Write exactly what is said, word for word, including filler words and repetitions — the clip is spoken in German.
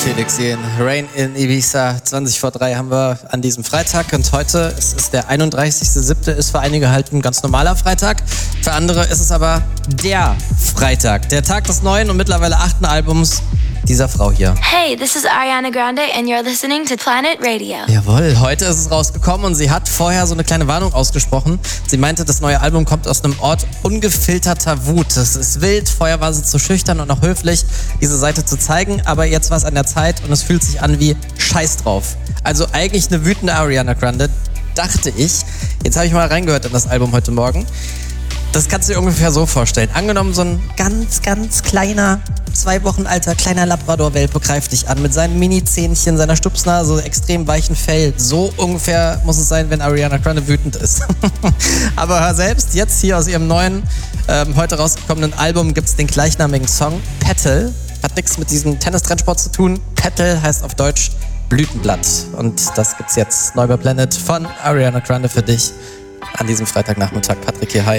Felix Jähn, Rain in Ibiza, zwanzig vor drei haben wir an diesem Freitag und heute, es ist der einunddreißigster siebte, ist für einige halt ein ganz normaler Freitag, für andere ist es aber der Freitag, der Tag des neuen und mittlerweile achten Albums dieser Frau hier. Hey, this is Ariana Grande and you're listening to Planet Radio. Jawohl, heute ist es rausgekommen und sie hat vorher so eine kleine Warnung ausgesprochen. Sie meinte, das neue Album kommt aus einem Ort ungefilterter Wut. Es ist wild, vorher war sie zu schüchtern und noch höflich, diese Seite zu zeigen, aber jetzt war es an der Zeit und es fühlt sich an wie Scheiß drauf. Also eigentlich eine wütende Ariana Grande, dachte ich. Jetzt habe ich mal reingehört in das Album heute Morgen. Das kannst du dir ungefähr so vorstellen. Angenommen, so ein ganz, ganz kleiner, zwei Wochen alter, kleiner Labrador-Welpe greift dich an mit seinen Mini-Zähnchen, seiner Stupsnase, extrem weichen Fell. So ungefähr muss es sein, wenn Ariana Grande wütend ist. Aber hör selbst, jetzt hier aus ihrem neuen, ähm, heute rausgekommenen Album gibt es den gleichnamigen Song, Petal. Hat nichts mit diesem Tennis-Trendsport zu tun. Petal heißt auf Deutsch Blütenblatt. Und das gibt's jetzt neu bei Planet von Ariana Grande für dich an diesem Freitagnachmittag. Patrick hier, hi.